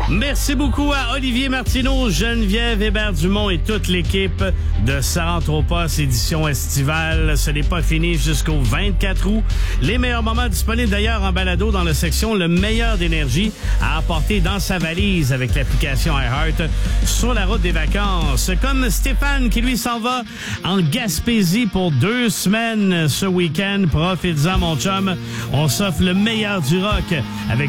Merci beaucoup à Olivier Martineau, Geneviève Hébert-Dumont et toute l'équipe de Sarantropos édition estivale. Ce n'est pas fini jusqu'au 24 août. Les meilleurs moments disponibles d'ailleurs en balado dans la section Le meilleur d'énergie à apporter dans sa valise avec l'application iHeart sur la route des vacances. Comme Stéphane qui lui s'en va en Gaspésie pour 2 semaines ce week-end. Profites-en mon chum. On s'offre le meilleur du rock avec